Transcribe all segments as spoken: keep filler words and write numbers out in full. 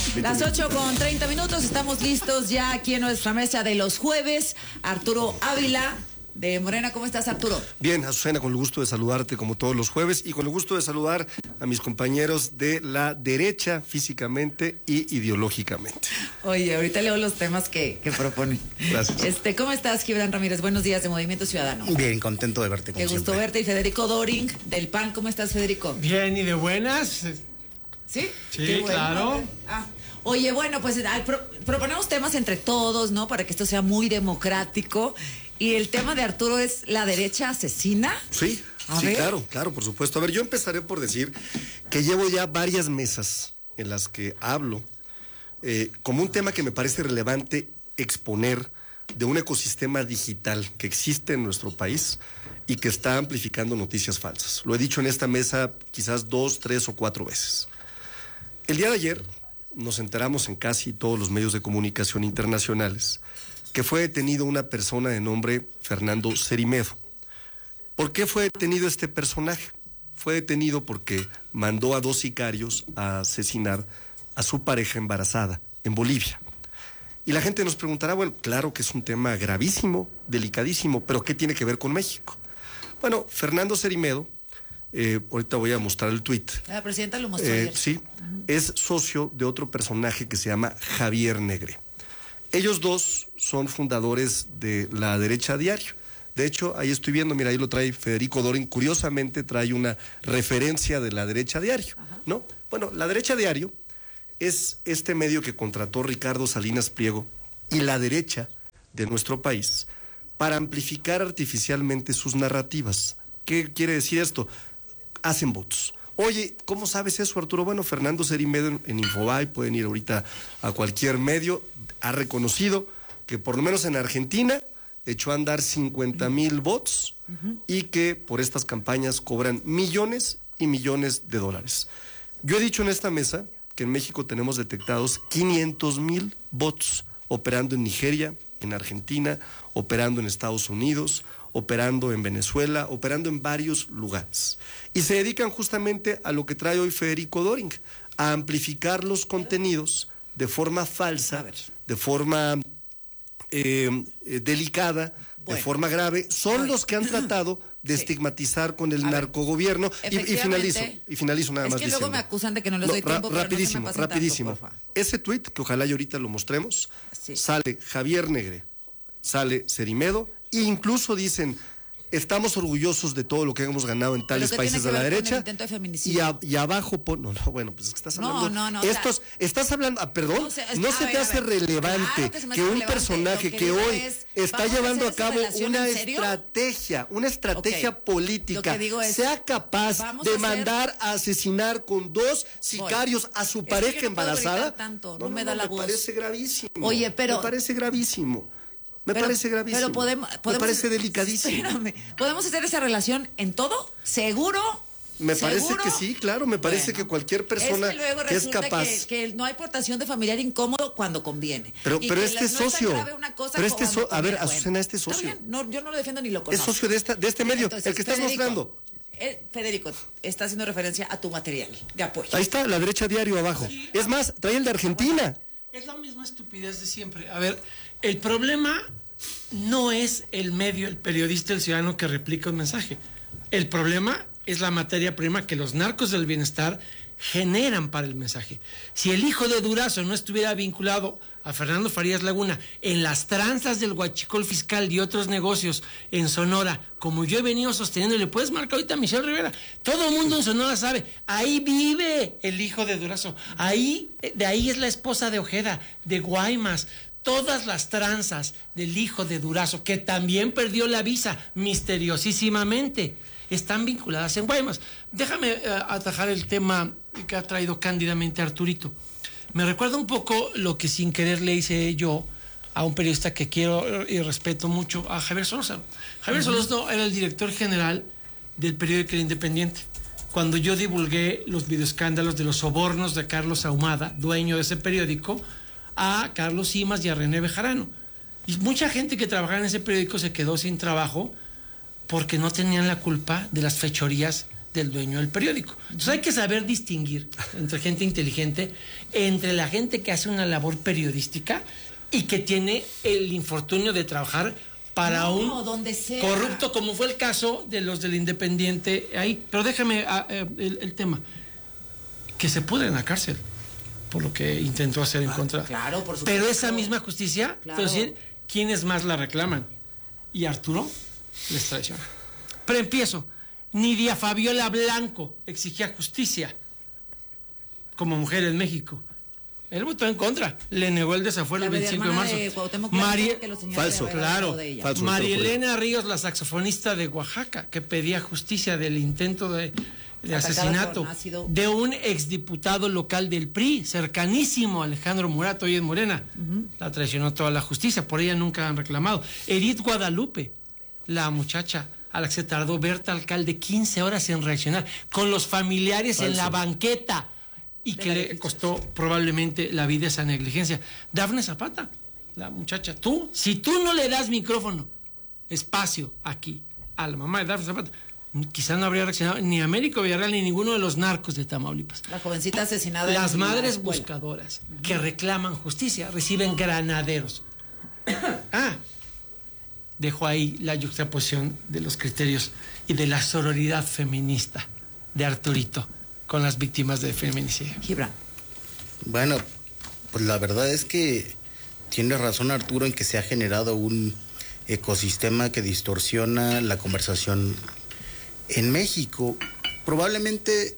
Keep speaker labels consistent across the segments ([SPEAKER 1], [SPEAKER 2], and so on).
[SPEAKER 1] Las ocho con treinta minutos, estamos listos ya aquí en nuestra mesa de los jueves. Arturo Ávila, de Morena. ¿Cómo estás, Arturo?
[SPEAKER 2] Bien, Azucena, con el gusto de saludarte como todos los jueves y con el gusto de saludar a mis compañeros de la derecha físicamente y ideológicamente.
[SPEAKER 1] Oye, ahorita leo los temas que, que proponen.
[SPEAKER 2] Gracias.
[SPEAKER 1] Este, ¿cómo estás, Gibran Ramírez? Buenos días, de Movimiento Ciudadano.
[SPEAKER 3] Bien, contento de verte, como
[SPEAKER 1] Qué gusto
[SPEAKER 3] siempre.
[SPEAKER 1] verte. Y Federico Doring, del P A N. ¿Cómo estás, Federico?
[SPEAKER 4] Bien, ¿y de buenas?
[SPEAKER 1] ¿Sí?
[SPEAKER 4] Sí,
[SPEAKER 1] Qué bueno.
[SPEAKER 4] claro.
[SPEAKER 1] Ah. Oye, bueno, pues ay, pro, proponemos temas entre todos, ¿no? Para que esto sea muy democrático. Y el tema de Arturo es ¿la derecha asesina?
[SPEAKER 2] Sí,
[SPEAKER 1] A
[SPEAKER 2] sí,
[SPEAKER 1] ver.
[SPEAKER 2] claro, claro, por supuesto. A ver, yo empezaré por decir que llevo ya varias mesas en las que hablo eh, como un tema que me parece relevante exponer de un ecosistema digital que existe en nuestro país y que está amplificando noticias falsas. Lo he dicho en esta mesa quizás dos, tres o cuatro veces. El día de ayer nos enteramos en casi todos los medios de comunicación internacionales que fue detenido una persona de nombre Fernando Cerimedo. ¿Por qué fue detenido este personaje? Fue detenido porque mandó a dos sicarios a asesinar a su pareja embarazada en Bolivia. Y la gente nos preguntará, bueno, claro que es un tema gravísimo, delicadísimo, pero ¿qué tiene que ver con México? Bueno, Fernando Cerimedo, eh, ahorita voy a mostrar el tuit.
[SPEAKER 1] La presidenta lo mostró
[SPEAKER 2] Eh,
[SPEAKER 1] ayer.
[SPEAKER 2] sí, uh-huh. Es socio de otro personaje que se llama Javier Negre. Ellos dos son fundadores de La Derecha Diario. De hecho, ahí estoy viendo, mira, ahí lo trae Federico Doring, curiosamente trae una referencia de La Derecha Diario, ¿no? Bueno, La Derecha Diario es este medio que contrató Ricardo Salinas Pliego y la derecha de nuestro país para amplificar artificialmente sus narrativas. ¿Qué quiere decir esto? Hacen votos. Oye, ¿cómo sabes eso, Arturo? Bueno, Fernando Cerimedo en, en Infobae, pueden ir ahorita a cualquier medio, ha reconocido que por lo menos en Argentina echó a andar cincuenta mil bots uh-huh. y que por estas campañas cobran millones y millones de dólares. Yo he dicho en esta mesa que en México tenemos detectados quinientos mil bots operando en Nigeria, en Argentina, operando en Estados Unidos, operando en Venezuela, operando en varios lugares. Y se dedican justamente a lo que trae hoy Federico Doring, a amplificar los contenidos de forma falsa, de forma eh, eh, delicada, bueno. de forma grave. Son los que han tratado de sí. estigmatizar con el a narcogobierno. Y, y finalizo, y finalizo nada
[SPEAKER 1] es
[SPEAKER 2] más
[SPEAKER 1] que luego
[SPEAKER 2] diciendo.
[SPEAKER 1] me acusan de que no les doy
[SPEAKER 2] no,
[SPEAKER 1] tiempo,
[SPEAKER 2] ra- rapidísimo,
[SPEAKER 1] pero no se me
[SPEAKER 2] rapidísimo.
[SPEAKER 1] tanto,
[SPEAKER 2] Ese tuit, que ojalá y ahorita lo mostremos,
[SPEAKER 1] sí.
[SPEAKER 2] sale Javier Negre, sale Cerimedo, e incluso dicen, estamos orgullosos de todo lo que hemos ganado en tales países de la derecha,
[SPEAKER 1] de
[SPEAKER 2] y, a, y abajo, pon, no, no, bueno, pues es que estás hablando,
[SPEAKER 1] no, no, no,
[SPEAKER 2] estos, o sea, estás hablando, ah, perdón, no, sé, no se ver, te hace relevante claro que, se que un relevante. personaje que, que hoy es, está llevando a, a cabo una estrategia, una estrategia okay. política, es, sea capaz de a mandar a asesinar con dos sicarios voy. a su es pareja que embarazada,
[SPEAKER 1] tanto,
[SPEAKER 2] no,
[SPEAKER 1] no me
[SPEAKER 2] no,
[SPEAKER 1] da la
[SPEAKER 2] me
[SPEAKER 1] voz.
[SPEAKER 2] parece gravísimo,
[SPEAKER 1] Oye, pero
[SPEAKER 2] me parece gravísimo. Me
[SPEAKER 1] pero,
[SPEAKER 2] parece gravísimo.
[SPEAKER 1] Pero podemos, podemos,
[SPEAKER 2] me parece delicadísimo.
[SPEAKER 1] Espérame, ¿podemos hacer esa relación en todo? ¿Seguro?
[SPEAKER 2] Me parece
[SPEAKER 1] ¿Seguro?
[SPEAKER 2] que sí, claro. Me parece bueno, que cualquier persona
[SPEAKER 1] es que, luego
[SPEAKER 2] que es capaz.
[SPEAKER 1] Que, que no hay portación de familiar incómodo cuando conviene.
[SPEAKER 2] Pero, pero este es
[SPEAKER 1] no
[SPEAKER 2] socio.
[SPEAKER 1] Pero
[SPEAKER 2] este so, a ver,
[SPEAKER 1] bueno,
[SPEAKER 2] Azucena, este es socio.
[SPEAKER 1] No, yo no lo defiendo ni lo conozco.
[SPEAKER 2] Es socio de, esta, de este medio,
[SPEAKER 1] entonces,
[SPEAKER 2] el que estás
[SPEAKER 1] Federico,
[SPEAKER 2] mostrando.
[SPEAKER 1] Eh, Federico, está haciendo referencia a tu material de apoyo.
[SPEAKER 2] Ahí está, La Derecha Diario abajo. Sí, es más, trae el de Argentina.
[SPEAKER 4] Es la misma estupidez de siempre. A ver, el problema no es el medio, el periodista, el ciudadano que replica un mensaje. El problema es la materia prima que los narcos del bienestar generan para el mensaje. Si el hijo de Durazo no estuviera vinculado a Fernando Farías Laguna en las tranzas del huachicol fiscal y otros negocios en Sonora, como yo he venido sosteniendo, y le puedes marcar ahorita a Michelle Rivera, todo el mundo en Sonora sabe, ahí vive el hijo de Durazo, ahí, de ahí es la esposa de Ojeda, de Guaymas. Todas las tranzas del hijo de Durazo, que también perdió la visa misteriosísimamente, están vinculadas en Guaymas. Déjame uh, atajar el tema que ha traído cándidamente Arturito. Me recuerda un poco lo que sin querer le hice yo a un periodista que quiero y respeto mucho, a Javier Solórzano. Javier uh-huh. Solórzano era el director general del periódico El Independiente. Cuando yo divulgué los videoescándalos de los sobornos de Carlos Ahumada, dueño de ese periódico, a Carlos Simas y a René Bejarano. Y mucha gente que trabajaba en ese periódico se quedó sin trabajo porque no tenían la culpa de las fechorías del dueño del periódico. Entonces hay que saber distinguir entre gente inteligente, entre la gente que hace una labor periodística y que tiene el infortunio de trabajar para
[SPEAKER 1] No,
[SPEAKER 4] un
[SPEAKER 1] donde sea.
[SPEAKER 4] corrupto, como fue el caso de los del Independiente ahí. Pero déjame ah, eh, el, el tema. Que se pudre en la cárcel por lo que intentó hacer en contra.
[SPEAKER 1] Claro, por supuesto.
[SPEAKER 4] Pero esa misma justicia,
[SPEAKER 1] Claro.
[SPEAKER 4] es decir, ¿quiénes más la reclaman? Y Arturo les traiciona. Pero empiezo. Nidia Fabiola Blanco exigía justicia como mujer en México. Él votó en contra, le negó el desafuero el
[SPEAKER 1] La media
[SPEAKER 4] veinticinco de
[SPEAKER 1] hermana
[SPEAKER 4] marzo.
[SPEAKER 1] de Cuauhtémoc Blanco,
[SPEAKER 4] María-
[SPEAKER 1] que los señores
[SPEAKER 2] Falso.
[SPEAKER 1] habían
[SPEAKER 4] Claro,
[SPEAKER 1] hablado de ella.
[SPEAKER 2] falso.
[SPEAKER 4] María Elena Ríos, la saxofonista de Oaxaca, que pedía justicia del intento de, de
[SPEAKER 1] Atacada
[SPEAKER 4] asesinato
[SPEAKER 1] con ácido.
[SPEAKER 4] de un exdiputado local del P R I, cercanísimo a Alejandro Murat, hoy en Morena. La traicionó toda la justicia, por ella nunca han reclamado. Edith Guadalupe, la muchacha a la que se tardó Berta Alcalde quince horas en reaccionar, con los familiares
[SPEAKER 2] Falso.
[SPEAKER 4] en la banqueta, y
[SPEAKER 1] De
[SPEAKER 4] que
[SPEAKER 1] la
[SPEAKER 4] le
[SPEAKER 1] edificio.
[SPEAKER 4] costó probablemente la vida esa negligencia. Dafne Zapata, la muchacha, tú, si tú no le das micrófono, espacio aquí a la mamá de Dafne Zapata, quizás no habría reaccionado ni Américo Villarreal ni ninguno de los narcos de Tamaulipas.
[SPEAKER 1] La jovencita asesinada.
[SPEAKER 4] Las
[SPEAKER 1] en la
[SPEAKER 4] madres
[SPEAKER 1] escuela.
[SPEAKER 4] buscadoras que reclaman justicia reciben granaderos. Ah, dejo ahí la yuxtaposición de los criterios y de la sororidad feminista de Arturito con las víctimas de feminicidio.
[SPEAKER 1] Gibran.
[SPEAKER 3] Bueno, pues la verdad es que tiene razón Arturo en que se ha generado un ecosistema que distorsiona la conversación en México. Probablemente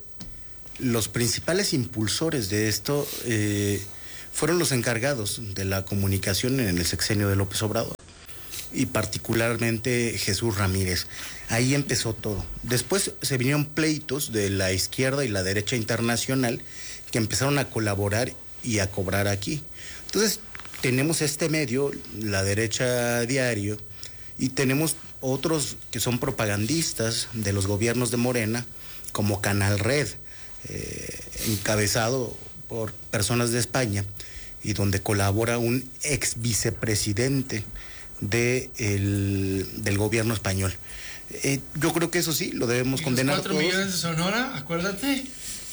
[SPEAKER 3] los principales impulsores de esto eh, fueron los encargados de la comunicación en el sexenio de López Obrador, y particularmente Jesús Ramírez. Ahí empezó todo. Después se vinieron pleitos de la izquierda y la derecha internacional que empezaron a colaborar y a cobrar aquí. Entonces, tenemos este medio, la derecha diario, y tenemos otros que son propagandistas de los gobiernos de Morena, como Canal Red, eh, encabezado por personas de España, y donde colabora un ex vicepresidente de el, del gobierno español. Eh, yo creo que eso sí, lo debemos
[SPEAKER 4] Y
[SPEAKER 3] condenar
[SPEAKER 4] los cuatro
[SPEAKER 3] todos.
[SPEAKER 4] millones de Sonora, acuérdate.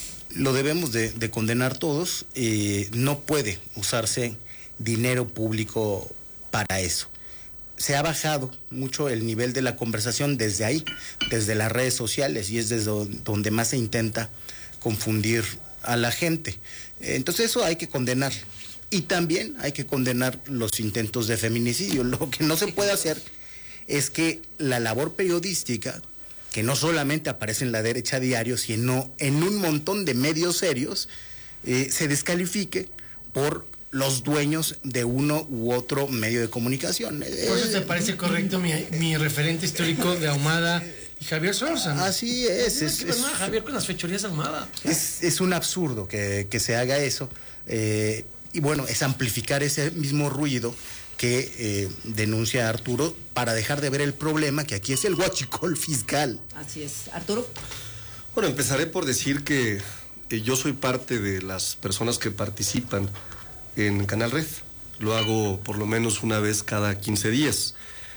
[SPEAKER 3] Lo debemos de, de condenar todos. Eh, no puede usarse dinero público para eso. Se ha bajado mucho el nivel de la conversación desde ahí, desde las redes sociales, y es desde donde más se intenta confundir a la gente. Entonces eso hay que condenarlo. Y también hay que condenar los intentos de feminicidio. Lo que no se puede hacer es que la labor periodística, que no solamente aparece en la derecha diario, sino en un montón de medios serios, eh, se descalifique por los dueños de uno u otro medio de comunicación.
[SPEAKER 4] ¿Por eso te parece correcto mi, mi referente histórico de Ahumada y Javier Sorza, ¿no?
[SPEAKER 3] Así es.
[SPEAKER 4] No,
[SPEAKER 3] es,
[SPEAKER 4] ¿qué pasa,
[SPEAKER 3] es,
[SPEAKER 4] Javier con las fechorías de Ahumada?
[SPEAKER 3] es, es un absurdo que, que se haga eso. Eh, y bueno, es amplificar ese mismo ruido que eh, denuncia Arturo para dejar de ver el problema, que aquí es el huachicol fiscal.
[SPEAKER 1] Así es. Arturo.
[SPEAKER 2] Bueno, empezaré por decir que, que yo soy parte de las personas que participan en Canal Red. Lo hago por lo menos una vez cada quince días.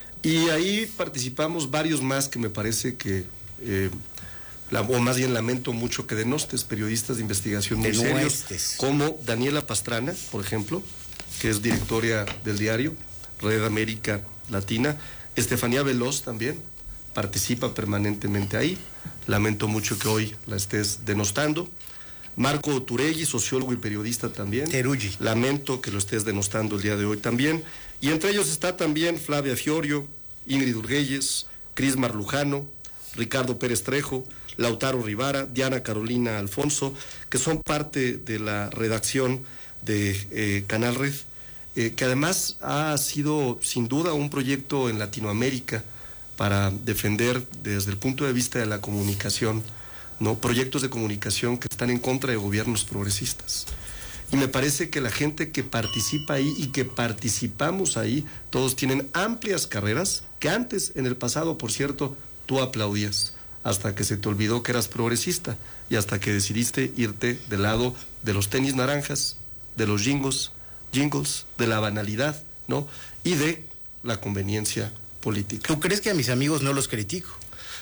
[SPEAKER 2] Y ahí participamos varios más que me parece que, eh, la, o más bien lamento mucho que denostes, periodistas de investigación muy serios,
[SPEAKER 3] Denuestes.
[SPEAKER 2] como Daniela Pastrana, por ejemplo, que es directora del diario Red América Latina. Estefanía Veloz también participa permanentemente ahí. Lamento mucho que hoy la estés denostando. Marco Turegui, sociólogo y periodista también.
[SPEAKER 3] Teruggi.
[SPEAKER 2] Lamento que lo estés denostando el día de hoy también. Y entre ellos está también Flavia Fiorio, Ingrid Urguelles, Cris Marlujano, Ricardo Pérez Trejo, Lautaro Rivara, Diana Carolina Alfonso, que son parte de la redacción de eh, Canal Red, eh, que además ha sido sin duda un proyecto en Latinoamérica para defender desde el punto de vista de la comunicación, ¿no? Proyectos de comunicación que están en contra de gobiernos progresistas. Y me parece que la gente que participa ahí y que participamos ahí, todos tienen amplias carreras que antes, en el pasado, por cierto, tú aplaudías, hasta que se te olvidó que eras progresista y hasta que decidiste irte del lado de los tenis naranjas, de los jingles, jingles, de la banalidad, ¿no? Y de la conveniencia política.
[SPEAKER 3] ¿Tú crees que a mis amigos no los critico?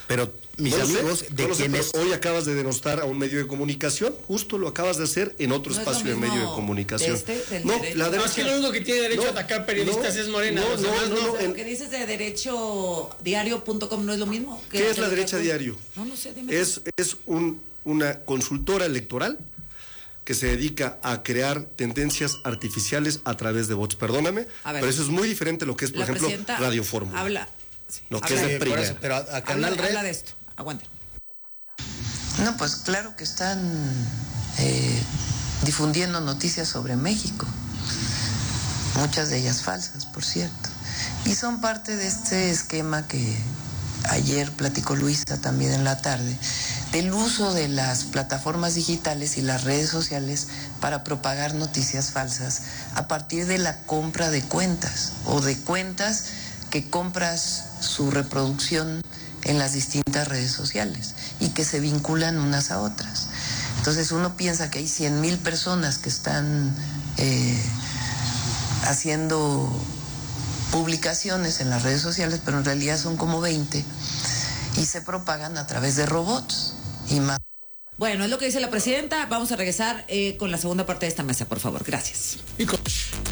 [SPEAKER 3] Pero mis
[SPEAKER 2] no
[SPEAKER 3] amigos
[SPEAKER 2] sé,
[SPEAKER 3] de
[SPEAKER 2] no
[SPEAKER 3] quienes...
[SPEAKER 2] sé, hoy acabas de denostar a un medio de comunicación, justo lo acabas de hacer en otro
[SPEAKER 1] ¿No
[SPEAKER 2] espacio
[SPEAKER 1] es lo
[SPEAKER 2] de medio de
[SPEAKER 1] mismo
[SPEAKER 2] comunicación.
[SPEAKER 1] de este, del
[SPEAKER 2] no,
[SPEAKER 1] derecho?
[SPEAKER 2] la
[SPEAKER 4] No,
[SPEAKER 2] derecha,
[SPEAKER 4] es que lo único que tiene derecho
[SPEAKER 2] no,
[SPEAKER 4] a atacar periodistas
[SPEAKER 2] no,
[SPEAKER 4] es Morena.
[SPEAKER 2] no,
[SPEAKER 4] los
[SPEAKER 2] no,
[SPEAKER 4] demás
[SPEAKER 2] no,
[SPEAKER 4] no.
[SPEAKER 2] no,
[SPEAKER 1] O sea,
[SPEAKER 2] en-
[SPEAKER 1] lo que dices de derecho diario punto com no es lo mismo. que-
[SPEAKER 2] ¿Qué es
[SPEAKER 1] que
[SPEAKER 2] la
[SPEAKER 1] lo que
[SPEAKER 2] derecha
[SPEAKER 1] tú-
[SPEAKER 2] diario?
[SPEAKER 1] No, no sé, dime.
[SPEAKER 2] Es, es un, una consultora electoral que se dedica a crear tendencias artificiales a través de bots. Perdóname,
[SPEAKER 1] A ver.
[SPEAKER 2] pero eso es muy diferente a lo que es, por
[SPEAKER 1] La
[SPEAKER 2] ejemplo,
[SPEAKER 1] presidenta
[SPEAKER 2] Radio Fórmula.
[SPEAKER 1] Habla. sí,
[SPEAKER 2] No, que
[SPEAKER 1] habla-
[SPEAKER 2] es de
[SPEAKER 3] Sí, por
[SPEAKER 2] primera.
[SPEAKER 3] eso, pero a, a
[SPEAKER 1] habla,
[SPEAKER 3] Canal Red...
[SPEAKER 1] habla de esto. Aguanta.
[SPEAKER 5] No, pues claro que están eh, difundiendo noticias sobre México, muchas de ellas falsas, por cierto, y son parte de este esquema que ayer platicó Luisa también en la tarde, del uso de las plataformas digitales y las redes sociales para propagar noticias falsas a partir de la compra de cuentas o de cuentas que compras su reproducción en las distintas redes sociales y que se vinculan unas a otras. Entonces uno piensa que hay cien mil personas que están eh, haciendo publicaciones en las redes sociales, pero en realidad son como veinte y se propagan a través de robots y más.
[SPEAKER 1] Bueno, es lo que dice la presidenta. Vamos a regresar eh, con la segunda parte de esta mesa, por favor. Gracias.
[SPEAKER 4] Y con-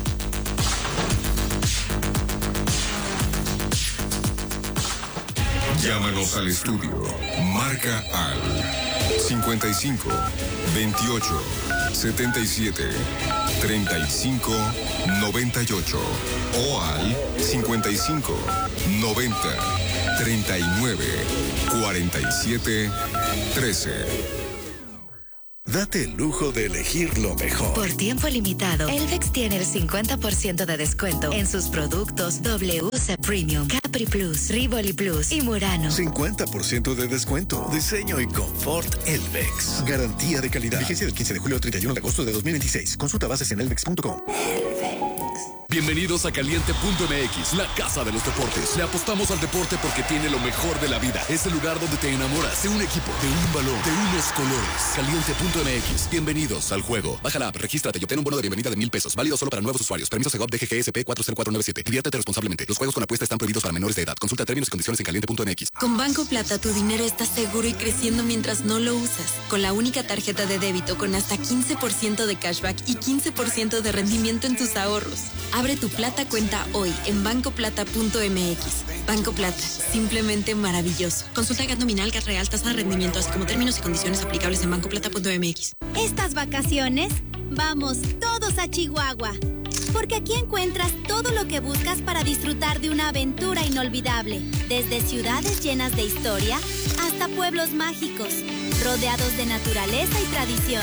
[SPEAKER 6] Llámanos al estudio. Marca al cincuenta y cinco, veintiocho, setenta y siete, treinta y cinco, noventa y ocho o al cincuenta y cinco, noventa, treinta y nueve, cuarenta y siete, trece.
[SPEAKER 7] Date el lujo de elegir lo mejor.
[SPEAKER 8] Por tiempo limitado, Elvex tiene el cincuenta por ciento de descuento en sus productos W C Premium, Capri Plus, Rivoli Plus y Murano.
[SPEAKER 7] cincuenta por ciento de descuento. Diseño y confort Elvex. Garantía de calidad. Vigencia del quince de julio al treinta y uno de agosto de dos mil veintiséis. Consulta bases en elvex punto com.
[SPEAKER 9] Bienvenidos a Caliente punto M X, la casa de los deportes. Le apostamos al deporte porque tiene lo mejor de la vida. Es el lugar donde te enamoras de un equipo, de un balón, de unos colores. Caliente punto M X. Bienvenidos al juego. Baja la app, regístrate y obtén un bono de bienvenida de mil pesos. Válido solo para nuevos usuarios. Permiso Segov D G G S P cuatro cero cuatro nueve siete. Diviértete responsablemente. Los juegos con apuesta están prohibidos para menores de edad. Consulta términos y condiciones en caliente punto M X.
[SPEAKER 10] Con Banco Plata tu dinero está seguro y creciendo mientras no lo usas. Con la única tarjeta de débito con hasta quince por ciento de cashback y quince por ciento de rendimiento en tus ahorros. Abre tu Plata cuenta hoy en banco plata punto M X. Banco Plata, simplemente maravilloso. Consulta G A T nominal, G A T real, tasa de rendimiento, así como términos y condiciones aplicables en banco plata punto M X.
[SPEAKER 11] Estas vacaciones, vamos todos a Chihuahua. Porque aquí encuentras todo lo que buscas para disfrutar de una aventura inolvidable. Desde ciudades llenas de historia hasta pueblos mágicos, rodeados de naturaleza y tradición.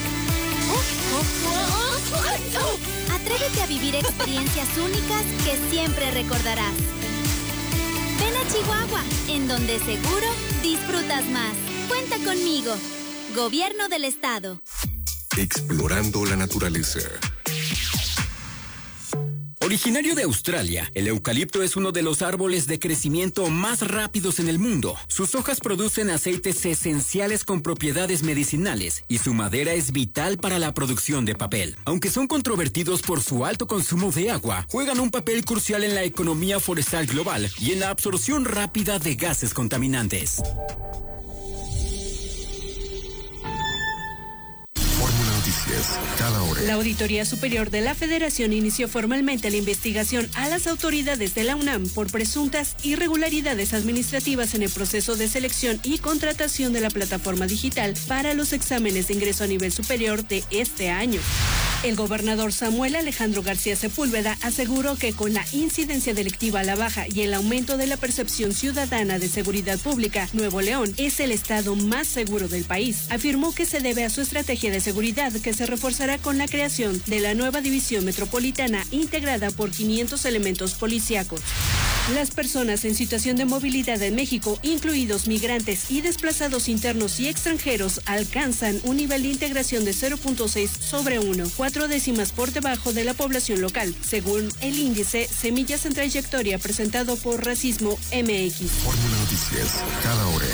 [SPEAKER 11] Atrévete a vivir experiencias únicas que siempre recordarás. Ven a Chihuahua, en donde seguro disfrutas más. Cuenta conmigo. Gobierno del Estado.
[SPEAKER 6] Explorando la naturaleza.
[SPEAKER 12] Originario de Australia, el eucalipto es uno de los árboles de crecimiento más rápidos en el mundo. Sus hojas producen aceites esenciales con propiedades medicinales y su madera es vital para la producción de papel. Aunque son controvertidos por su alto consumo de agua, juegan un papel crucial en la economía forestal global y en la absorción rápida de gases contaminantes.
[SPEAKER 6] Cada hora.
[SPEAKER 13] La Auditoría Superior de la Federación inició formalmente la investigación a las autoridades de la UNAM por presuntas irregularidades administrativas en el proceso de selección y contratación de la plataforma digital para los exámenes de ingreso a nivel superior de este año. El gobernador Samuel Alejandro García Sepúlveda aseguró que con la incidencia delictiva a la baja y el aumento de la percepción ciudadana de seguridad pública, Nuevo León es el estado más seguro del país. Afirmó que se debe a su estrategia de seguridad que se reforzará con la creación de la nueva división metropolitana integrada por quinientos elementos policíacos. Las personas en situación de movilidad en México, incluidos migrantes y desplazados internos y extranjeros, alcanzan un nivel de integración de cero punto seis sobre uno, cuatro décimas por debajo de la población local, según el índice Semillas en Trayectoria presentado por Racismo M X.
[SPEAKER 6] Fórmula Noticias, cada hora.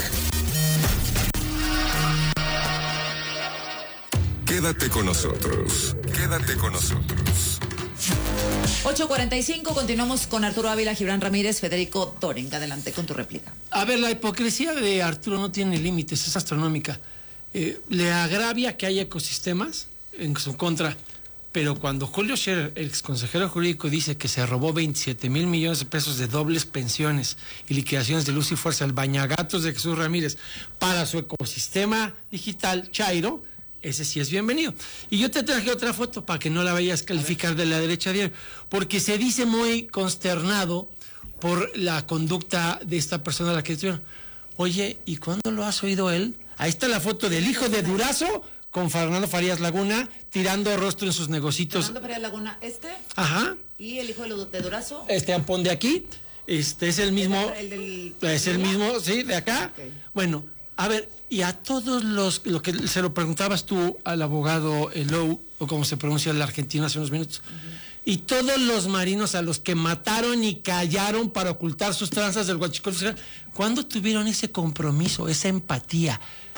[SPEAKER 6] Quédate con nosotros. Quédate con nosotros.
[SPEAKER 1] ocho cuarenta y cinco, continuamos con Arturo Ávila, Gibran Ramírez, Federico Doring. Adelante con tu réplica.
[SPEAKER 4] A ver, la hipocresía de Arturo no tiene límites, es astronómica. Eh, le agravia que haya ecosistemas en su contra, pero cuando Julio Scherer, el exconsejero jurídico, dice que se robó veintisiete mil millones de pesos de dobles pensiones y liquidaciones de luz y fuerza, el bañagatos de Jesús Ramírez, para su ecosistema digital, Chairo, ese sí es bienvenido. Y yo te traje otra foto para que no la vayas a calificar de la derecha diario, porque se dice muy consternado por la conducta de esta persona a la que estuvieron. Oye, ¿y cuándo lo has oído él? Ahí está la foto del hijo de Durazo con Fernando Farías Laguna tirando rostro en sus negocitos.
[SPEAKER 1] Fernando Farías Laguna, este.
[SPEAKER 4] Ajá.
[SPEAKER 1] Y el hijo de Durazo.
[SPEAKER 4] Este ampón de aquí, este es el mismo.
[SPEAKER 1] El, el del...
[SPEAKER 4] Es el mismo, sí, de acá. Okay. Bueno, a ver, y a todos los, lo que se lo preguntabas tú al abogado Lowe, o como se pronuncia el argentino hace unos minutos, uh-huh. Y todos los marinos a los que mataron y callaron para ocultar sus tranzas del huachicol fiscal, ¿cuándo tuvieron ese compromiso, esa empatía,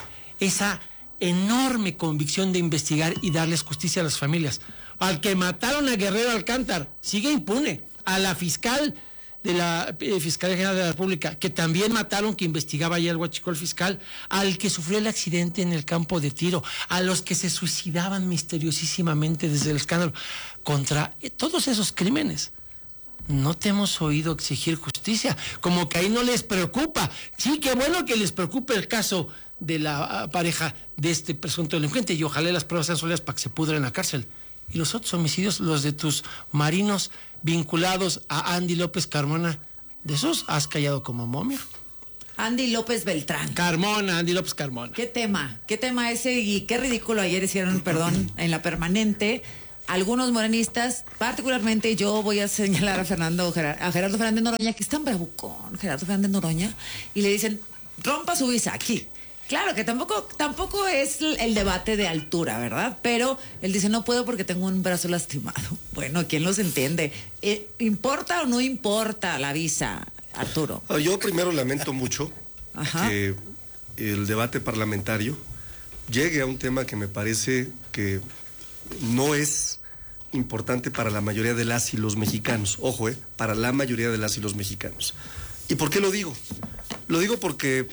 [SPEAKER 4] esa enorme convicción de investigar y darles justicia a las familias? Al que mataron a Guerrero Alcántar, sigue impune. A la fiscal de la eh, Fiscalía General de la República, que también mataron, que investigaba ya el huachicol fiscal, al que sufrió el accidente en el campo de tiro, a los que se suicidaban misteriosísimamente desde el escándalo, contra eh, todos esos crímenes. No te hemos oído exigir justicia, como que ahí no les preocupa. Sí, qué bueno que les preocupe el caso de la pareja de este presunto delincuente, y ojalá las pruebas sean sólidas para que se pudra en la cárcel. Y los otros homicidios, los de tus marinos vinculados a Andy López Carmona, de esos has callado como momia.
[SPEAKER 1] Andy López Beltrán.
[SPEAKER 4] Carmona, Andy López Carmona.
[SPEAKER 1] ¿Qué tema? ¿Qué tema ese? Y qué ridículo ayer hicieron, perdón, en la permanente, algunos morenistas, particularmente yo voy a señalar a Fernando, a Gerardo Fernández Noroña, que es tan bravucón, Gerardo Fernández Noroña, y le dicen, rompa su visa aquí. Claro que tampoco tampoco es el debate de altura, ¿verdad? Pero él dice, no puedo porque tengo un brazo lastimado. Bueno, ¿quién los entiende? Eh, ¿Importa o no importa la visa, Arturo?
[SPEAKER 2] Yo primero lamento mucho
[SPEAKER 1] Ajá.
[SPEAKER 2] que el debate parlamentario llegue a un tema que me parece que no es importante para la mayoría de las y los mexicanos. Ojo, eh, para la mayoría de las y los mexicanos. ¿Y por qué lo digo? Lo digo porque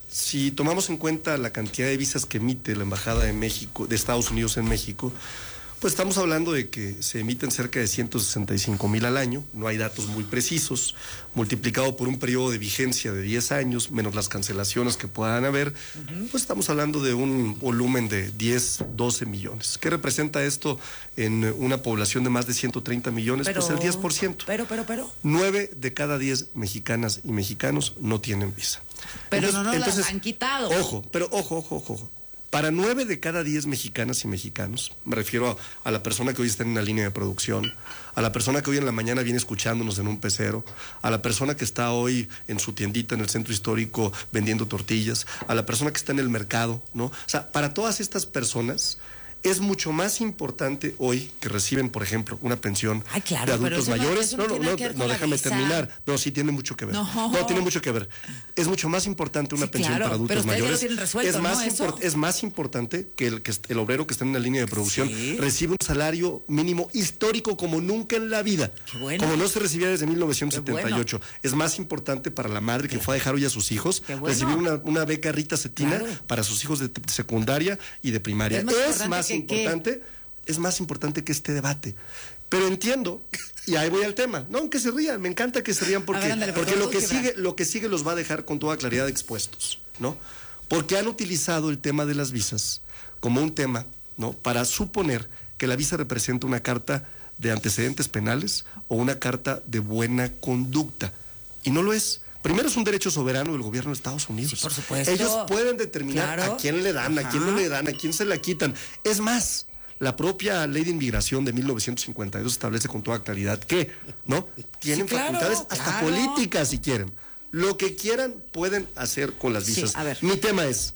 [SPEAKER 2] si tomamos en cuenta la cantidad de visas que emite la Embajada de México, de Estados Unidos en México, pues estamos hablando de que se emiten cerca de ciento sesenta y cinco mil al año, no hay datos muy precisos, multiplicado por un periodo de vigencia de diez años, menos las cancelaciones que puedan haber, uh-huh. Pues estamos hablando de un volumen de diez, doce millones. ¿Qué representa esto en una población de más de ciento treinta millones?
[SPEAKER 1] Pero,
[SPEAKER 2] pues el diez por ciento.
[SPEAKER 1] Pero, pero, pero.
[SPEAKER 2] nueve de cada diez mexicanas y mexicanos no tienen visa.
[SPEAKER 1] Pero entonces, no nos
[SPEAKER 2] entonces,
[SPEAKER 1] las han quitado.
[SPEAKER 2] Ojo, pero ojo, ojo, ojo, ojo. Para nueve de cada diez mexicanas y mexicanos, me refiero a, a la persona que hoy está en una línea de producción, a la persona que hoy en la mañana viene escuchándonos en un pecero, a la persona que está hoy en su tiendita en el centro histórico vendiendo tortillas, a la persona que está en el mercado, ¿no? O sea, para todas estas personas es mucho más importante hoy que reciben, por ejemplo, una pensión
[SPEAKER 1] Ay, claro,
[SPEAKER 2] de adultos mayores.
[SPEAKER 1] No,
[SPEAKER 2] no, no, no, no déjame terminar. No, sí tiene mucho que ver.
[SPEAKER 1] No.
[SPEAKER 2] no, tiene mucho que ver. Es mucho más importante una
[SPEAKER 1] sí,
[SPEAKER 2] pensión
[SPEAKER 1] claro,
[SPEAKER 2] para adultos
[SPEAKER 1] pero
[SPEAKER 2] mayores.
[SPEAKER 1] Ya lo resuelto,
[SPEAKER 2] es, más
[SPEAKER 1] ¿no?
[SPEAKER 2] import, es más importante que el, que el obrero que está en la línea de producción ¿sí? recibe un salario mínimo histórico como nunca en la vida.
[SPEAKER 1] Qué bueno.
[SPEAKER 2] Como no se recibía desde mil novecientos setenta y ocho. Bueno. Es más importante para la madre que fue a dejar hoy a sus hijos bueno. recibir una, una beca Rita Cetina claro. para sus hijos de secundaria y de primaria. Es más es importante. Más que, importante que... Es más importante que este debate. Pero entiendo, y ahí voy al tema, no, que se rían, me encanta que se rían porque, ver, ándale, porque lo que sigue, lo que sigue los va a dejar con toda claridad expuestos, ¿no? Porque han utilizado el tema de las visas como un tema, ¿no? Para suponer que la visa representa una carta de antecedentes penales o una carta de buena conducta. Y no lo es. Primero es un derecho soberano del gobierno de Estados Unidos.
[SPEAKER 1] Sí, por supuesto.
[SPEAKER 2] Ellos pueden determinar claro. a quién le dan, Ajá. a quién no le dan, a quién se la quitan. Es más, la propia ley de inmigración de mil novecientos cincuenta y dos establece con toda claridad que, ¿no? Tienen sí, claro, facultades hasta claro. políticas si quieren. Lo que quieran pueden hacer con las visas.
[SPEAKER 1] Sí, a ver.
[SPEAKER 2] Mi tema es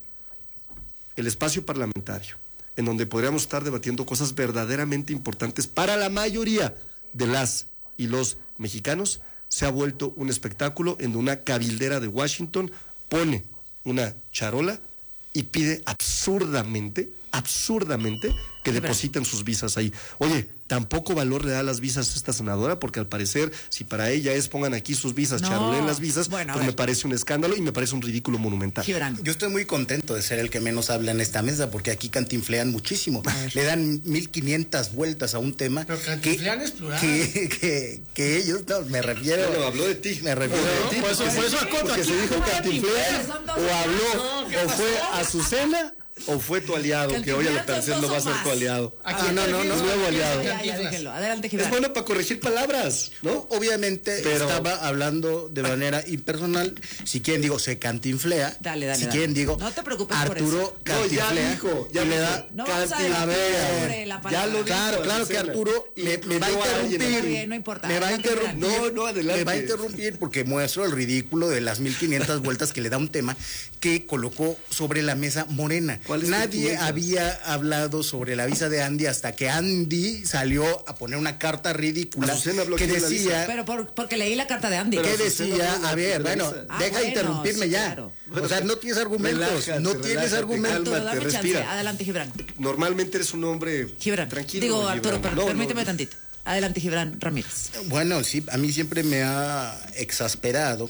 [SPEAKER 2] el espacio parlamentario, en donde podríamos estar debatiendo cosas verdaderamente importantes para la mayoría de las y los mexicanos, se ha vuelto un espectáculo en donde una cabildera de Washington pone una charola y pide absurdamente absurdamente que depositen sus visas ahí. Oye, tampoco valor le da las visas a esta senadora, porque al parecer, si para ella es pongan aquí sus visas,
[SPEAKER 1] No.
[SPEAKER 2] charoleen las visas,
[SPEAKER 1] Bueno, a
[SPEAKER 2] pues
[SPEAKER 1] ver.
[SPEAKER 2] me parece un escándalo y me parece un ridículo monumental.
[SPEAKER 1] Gibran.
[SPEAKER 3] Yo estoy muy contento de ser el que menos habla en esta mesa, porque aquí cantinflean muchísimo. Le dan mil quinientas vueltas a un tema.
[SPEAKER 4] Pero cantinflean es plural.
[SPEAKER 3] Que, que, que ellos, no, me refiero.
[SPEAKER 2] Bueno, habló de ti.
[SPEAKER 3] Me refiero
[SPEAKER 2] Bueno,
[SPEAKER 3] a ti.
[SPEAKER 4] Por eso, por eso acoto
[SPEAKER 2] Porque
[SPEAKER 4] aquí.
[SPEAKER 2] se dijo
[SPEAKER 4] ¿Cómo
[SPEAKER 2] cantinflean,
[SPEAKER 1] Son dos.
[SPEAKER 2] o habló,
[SPEAKER 4] No, ¿qué
[SPEAKER 2] o
[SPEAKER 4] pasó?
[SPEAKER 2] fue Azucena, o fue tu aliado, que hoy a la
[SPEAKER 1] Cantinflean
[SPEAKER 2] tercera
[SPEAKER 1] son
[SPEAKER 2] no va a
[SPEAKER 1] dos
[SPEAKER 2] ser
[SPEAKER 1] o
[SPEAKER 2] tu
[SPEAKER 1] más.
[SPEAKER 2] aliado.
[SPEAKER 4] Aquí
[SPEAKER 3] Ah, no, no, no,
[SPEAKER 2] es nuevo aliado.
[SPEAKER 1] Ya, ya, déjenlo. Adelante, Gibran.
[SPEAKER 2] Es bueno para corregir palabras, ¿no?
[SPEAKER 3] Obviamente
[SPEAKER 2] Pero-
[SPEAKER 3] estaba hablando de manera impersonal. Si quieren digo, se cantinflea.
[SPEAKER 1] Dale, dale,
[SPEAKER 3] Si
[SPEAKER 1] dale.
[SPEAKER 3] quieren digo,
[SPEAKER 1] No te preocupes por
[SPEAKER 3] Arturo
[SPEAKER 1] eso.
[SPEAKER 2] No, ya
[SPEAKER 3] cantinflea.
[SPEAKER 2] dijo, ya
[SPEAKER 3] y le
[SPEAKER 2] dijo.
[SPEAKER 3] da
[SPEAKER 1] No vamos a
[SPEAKER 3] cantin-
[SPEAKER 1] debatir
[SPEAKER 3] ver,
[SPEAKER 1] sobre la
[SPEAKER 2] ya
[SPEAKER 1] palabra.
[SPEAKER 2] lo dijo.
[SPEAKER 3] Claro, claro que
[SPEAKER 2] Azucena.
[SPEAKER 3] Arturo me, me va a
[SPEAKER 2] Incluyó a alguien
[SPEAKER 3] interrumpir.
[SPEAKER 1] Está bien, no importa.
[SPEAKER 3] Me va a
[SPEAKER 1] Adelante,
[SPEAKER 3] interrumpir.
[SPEAKER 2] Fran. No, no, adelante.
[SPEAKER 3] Me va a interrumpir porque muestro el ridículo de las mil quinientas vueltas que le da un tema que colocó sobre la mesa Morena.
[SPEAKER 2] ¿Cuál es
[SPEAKER 3] Nadie
[SPEAKER 2] mil quinientas?
[SPEAKER 3] había hablado sobre la visa de Andy hasta que Andy salió a poner una carta ridícula
[SPEAKER 2] Azucena habló
[SPEAKER 3] que
[SPEAKER 2] aquí de la
[SPEAKER 3] decía
[SPEAKER 1] Pero por- porque leí la carta de Andy.
[SPEAKER 3] que
[SPEAKER 2] Pero
[SPEAKER 3] decía,
[SPEAKER 2] Azucena no
[SPEAKER 3] a ver,
[SPEAKER 2] la
[SPEAKER 3] bueno,
[SPEAKER 2] visa.
[SPEAKER 1] Ah,
[SPEAKER 3] deja de
[SPEAKER 1] bueno,
[SPEAKER 3] interrumpirme
[SPEAKER 1] sí,
[SPEAKER 3] ya.
[SPEAKER 1] claro.
[SPEAKER 3] O sea, no tienes argumentos,
[SPEAKER 2] Relájate,
[SPEAKER 3] no tienes
[SPEAKER 2] relájate,
[SPEAKER 3] argumentos.
[SPEAKER 1] Arturo, dame
[SPEAKER 2] cálmate,
[SPEAKER 1] chance.
[SPEAKER 2] respira.
[SPEAKER 1] Adelante, Gibran.
[SPEAKER 2] Normalmente eres un hombre
[SPEAKER 1] Gibran.
[SPEAKER 2] tranquilo.
[SPEAKER 1] Digo,
[SPEAKER 2] Gibran.
[SPEAKER 1] Arturo, per-
[SPEAKER 2] No, no,
[SPEAKER 1] permíteme
[SPEAKER 2] no.
[SPEAKER 1] tantito. Adelante, Gibran Ramírez.
[SPEAKER 3] Bueno, sí, a mí siempre me ha exasperado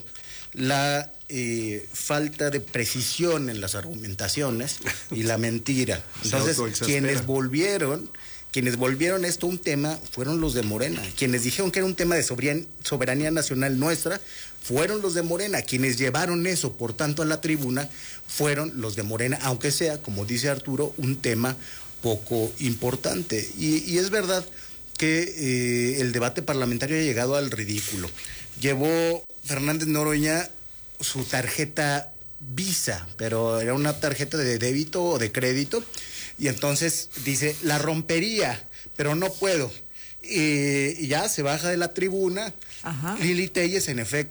[SPEAKER 3] la eh, falta de precisión en las argumentaciones y la mentira.
[SPEAKER 2] Se
[SPEAKER 3] Entonces,
[SPEAKER 2] autoexaspera.
[SPEAKER 3] quienes volvieron, quienes volvieron esto un tema fueron los de Morena. Quienes dijeron que era un tema de soberan- soberanía nacional nuestra fueron los de Morena. Quienes llevaron eso, por tanto, a la tribuna fueron los de Morena, aunque sea, como dice Arturo, un tema poco importante. Y, y es verdad que eh, el debate parlamentario ha llegado al ridículo. Llevó Fernández Noroña su tarjeta Visa, pero era una tarjeta de débito o de crédito, y entonces dice, la rompería, pero no puedo. Y, y ya se baja de la tribuna.
[SPEAKER 1] Ajá.
[SPEAKER 3] Lili Telles, en efecto,